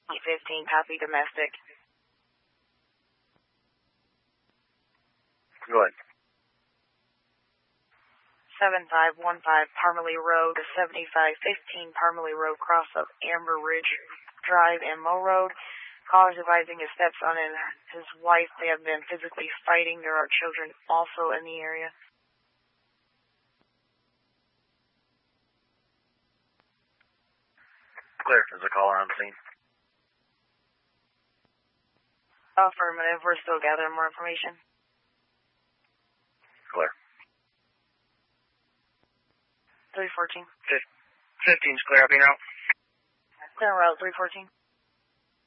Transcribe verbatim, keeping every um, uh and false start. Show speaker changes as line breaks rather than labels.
eight fifteen, copy domestic.
Go ahead.
seven five one five Parmalee Road, seventy-five fifteen Parmalee Road, cross of Amber Ridge Drive and Moe Road. Caller is advising his stepson and his wife, they have been physically fighting. There are children also in the area.
Clear. There's a caller on the scene.
Affirmative. We're still gathering more information.
Clear.
three fourteen.
fifteen's clear. Up here now.
Clear route three fourteen.